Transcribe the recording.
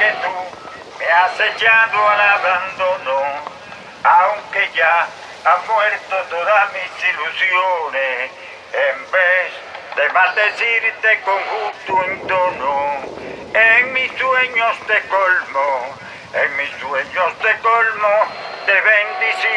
que tú me has echado al abandono, aunque ya han muerto todas mis ilusiones. En vez de maldecirte con justo entono, en mis sueños te colmo, en mis sueños te colmo de bendiciones.